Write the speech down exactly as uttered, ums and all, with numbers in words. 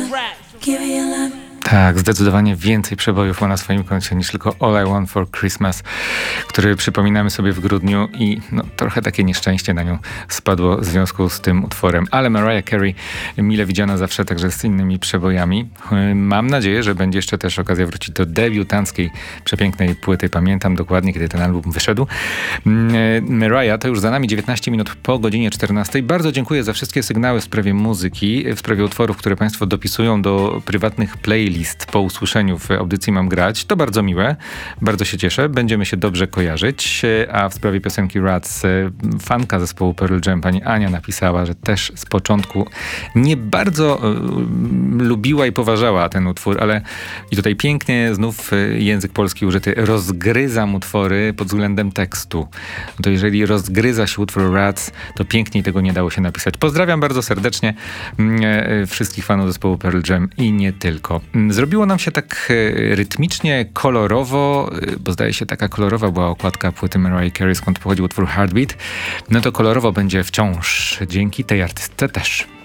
Tak, zdecydowanie więcej przebojów ma na swoim koncie niż tylko All I Want for Christmas, który przypominamy sobie w grudniu i no, trochę takie nieszczęście na nią spadło w związku z tym utworem. Ale Mariah Carey mile widziana zawsze także z innymi przebojami. Mam nadzieję, że będzie jeszcze też okazja wrócić do debiutanckiej, przepięknej płyty. Pamiętam dokładnie, kiedy ten album wyszedł. Mariah to już za nami dziewiętnaście minut po godzinie czternastej. Bardzo dziękuję za wszystkie sygnały w sprawie muzyki, w sprawie utworów, które Państwo dopisują do prywatnych playlist po usłyszeniu w audycji Mam Grać. To bardzo miłe, bardzo się cieszę. Będziemy się dobrze kojarzyć. A w sprawie piosenki Rats fanka zespołu Pearl Jam, pani Ania, napisała, że też z początku nie bardzo y, lubiła i poważała ten utwór, ale i tutaj pięknie znów język polski użyty, rozgryzam utwory pod względem tekstu. To jeżeli rozgryza się utwór Rats, to piękniej tego nie dało się napisać. Pozdrawiam bardzo serdecznie y, wszystkich fanów zespołu Pearl Jam i nie tylko. Zrobiło nam się tak rytmicznie, kolorowo, bo zdaje się taka kolorowa była okładka płyty Mariah Carey, skąd pochodził utwór Heartbeat. No to kolorowo będzie wciąż dzięki tej artystce też.